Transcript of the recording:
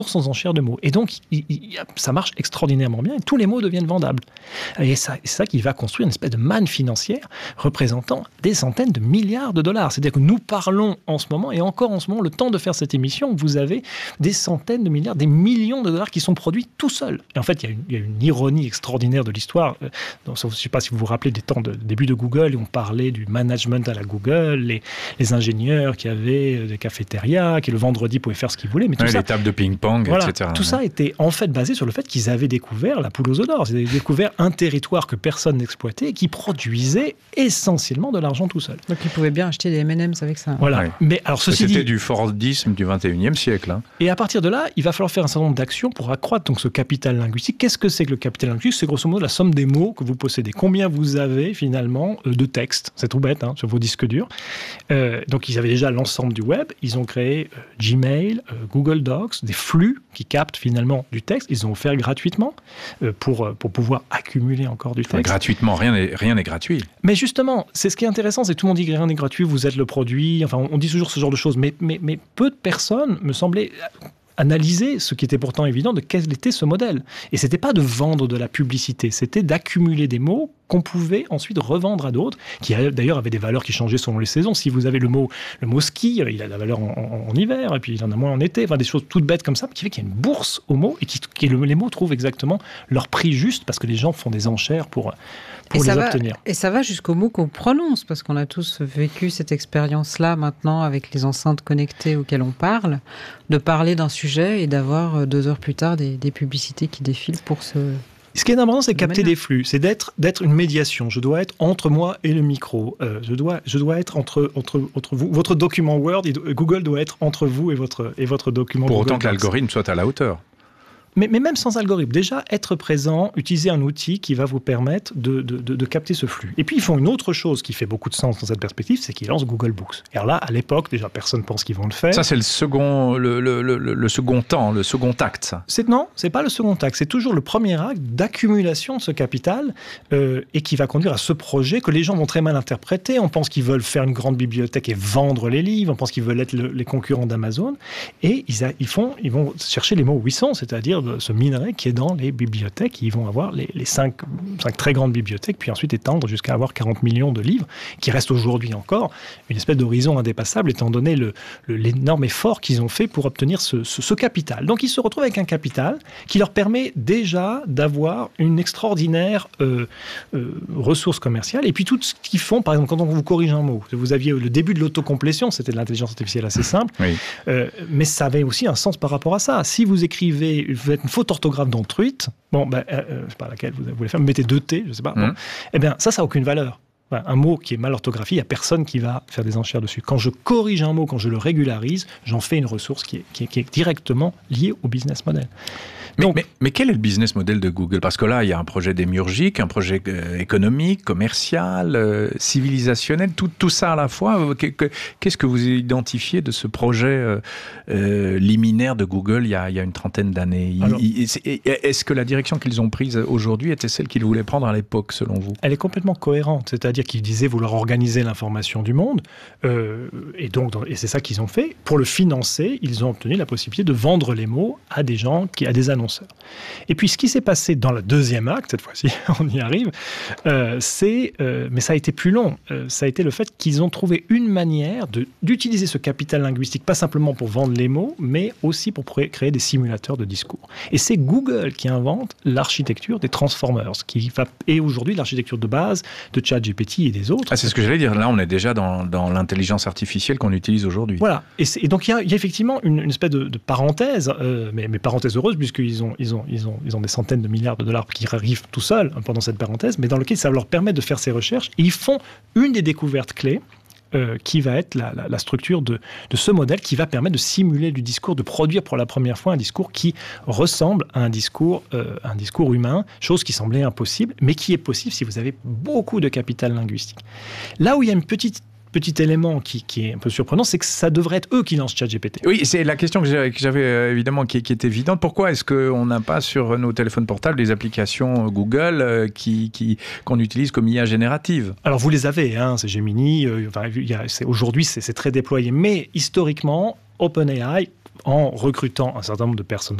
aux enchères de mots. Et donc, ça marche extraordinairement bien et tous les mots deviennent vendables. Et c'est ça qui va construire une espèce de manne financière représentant des centaines de milliards de dollars. C'est-à-dire que nous parlons en ce moment, et encore en ce moment, le temps de faire cette émission, vous avez des centaines de milliards, des millions de dollars qui sont produits tout seuls. Et en fait, il y a une ironie extraordinaire de l'histoire. Donc, je ne sais pas si vous vous rappelez des temps de début de Google, où on parlait du management à la Google, les ingénieurs qui avaient des cafétérias, qui le vendredi pouvaient faire ce qu'ils voulaient. Mais tout ça, les tables de ping-pong, voilà, etc. Tout ça était en fait basé sur le fait qu'ils avaient découvert la poule aux œufs d'or. Ils avaient découvert un territoire que personne n'exploitait et qui produisait essentiellement de l'argent tout seul. Donc ils pouvaient bien acheter des M&M's avec ça. Voilà. Ouais. Mais alors c'était du Fordisme du 21e siècle. Hein. Et à partir de là, il va falloir faire un certain nombre d'actions pour accroître donc ce capital linguistique. Qu'est-ce que c'est que le capital linguistique ? C'est grosso modo la somme des mots que vous possédez. Combien vous avez finalement de textes ? C'est tout bête, sur vos disques durs. Donc ils avaient déjà l'ensemble du web. Ils ont créé Gmail, Google Docs, des flux qui captent finalement du texte. Ils ont offert gratuitement pour pouvoir accumuler encore du texte. Mais gratuitement, rien n'est gratuit. Mais justement, c'est ce qui est intéressant, c'est que tout le monde dit que rien n'est gratuit, vous êtes le produit. Enfin, on dit toujours ce genre de choses. Mais peu de personnes, me semblaient, analyser ce qui était pourtant évident de quel était ce modèle. Et ce n'était pas de vendre de la publicité, c'était d'accumuler des mots qu'on pouvait ensuite revendre à d'autres, qui d'ailleurs avaient des valeurs qui changeaient selon les saisons. Si vous avez le mot ski, il a de la valeur en hiver, et puis il en a moins en été, enfin des choses toutes bêtes comme ça, qui fait qu'il y a une bourse aux mots, et les mots trouvent exactement leur prix juste, parce que les gens font des enchères pour les obtenir. Et ça va jusqu'au mot qu'on prononce, parce qu'on a tous vécu cette expérience-là maintenant avec les enceintes connectées auxquelles on parle, de parler d'un sujet et d'avoir 2 heures plus tard des publicités qui défilent pour ce... Ce qui est important, c'est capter des flux, c'est d'être une médiation. Je dois être entre moi et le micro. Je dois être entre vous. Votre document Word, Google doit être entre vous et votre document Pour Google autant que Docs. l'algorithme soit à la hauteur. Mais même sans algorithme, déjà être présent, utiliser un outil qui va vous permettre de capter ce flux. Et puis ils font une autre chose qui fait beaucoup de sens dans cette perspective, c'est qu'ils lancent Google Books. Et alors là, à l'époque, déjà personne ne pense qu'ils vont le faire. Ça c'est le second temps, le second acte. Ça. Non, c'est pas le second acte, c'est toujours le premier acte d'accumulation de ce capital et qui va conduire à ce projet que les gens vont très mal interpréter. On pense qu'ils veulent faire une grande bibliothèque et vendre les livres, on pense qu'ils veulent être les concurrents d'Amazon. Et ils vont chercher les mots où ils sont, c'est-à-dire ce minerai qui est dans les bibliothèques. Ils vont avoir les 5 très grandes bibliothèques, puis ensuite étendre jusqu'à avoir 40 millions de livres, qui restent aujourd'hui encore une espèce d'horizon indépassable, étant donné l'énorme effort qu'ils ont fait pour obtenir ce capital. Donc ils se retrouvent avec un capital qui leur permet déjà d'avoir une extraordinaire ressource commerciale. Et puis tout ce qu'ils font, par exemple, quand on vous corrige un mot, vous aviez le début de l'autocomplétion, c'était de l'intelligence artificielle assez simple, oui. Mais ça avait aussi un sens par rapport à ça. Si vous écrivez une faute orthographe dans truite, je ne sais pas laquelle vous voulez faire, vous mettez 2 T, je ne sais pas, eh bien ça n'a aucune valeur. Un mot qui est mal orthographié, il n'y a personne qui va faire des enchères dessus. Quand je corrige un mot, quand je le régularise, j'en fais une ressource qui est directement liée au business model. Mais quel est le business model de Google ? Parce que là, il y a un projet démiurgique, un projet économique, commercial, civilisationnel, tout ça à la fois. Qu'est-ce que vous identifiez de ce projet liminaire de Google il y a une trentaine d'années ? Est-ce que la direction qu'ils ont prise aujourd'hui était celle qu'ils voulaient prendre à l'époque, selon vous ? Elle est complètement cohérente, c'est-à-dire qu'ils disaient vouloir organiser l'information du monde, et c'est ça qu'ils ont fait. Pour le financer, ils ont obtenu la possibilité de vendre les mots à des gens, à des annonceurs. Et puis ce qui s'est passé dans le deuxième acte, cette fois-ci on y arrive, mais ça a été plus long, ça a été le fait qu'ils ont trouvé une manière d'utiliser ce capital linguistique, pas simplement pour vendre les mots, mais aussi pour créer des simulateurs de discours. Et c'est Google qui invente l'architecture des transformers, et aujourd'hui l'architecture de base de ChatGPT et des autres. C'est ce que j'allais dire, là on est déjà dans l'intelligence artificielle qu'on utilise aujourd'hui. Voilà, et donc il y a effectivement une espèce de parenthèse, mais parenthèse heureuse, puisqu'ils ont des centaines de milliards de dollars qui arrivent tout seuls pendant cette parenthèse, mais dans lequel ça leur permet de faire ces recherches. Et ils font une des découvertes clés qui va être la structure de ce modèle qui va permettre de simuler du discours, de produire pour la première fois un discours qui ressemble à un discours humain, chose qui semblait impossible, mais qui est possible si vous avez beaucoup de capital linguistique. Là où il y a une petit élément qui est un peu surprenant, c'est que ça devrait être eux qui lancent ChatGPT. Oui, c'est la question que j'avais évidemment qui est évidente. Pourquoi est-ce qu'on n'a pas sur nos téléphones portables des applications Google qu'on utilise comme IA générative ? Alors vous les avez, c'est Gemini, aujourd'hui c'est très déployé, mais historiquement, OpenAI en recrutant un certain nombre de personnes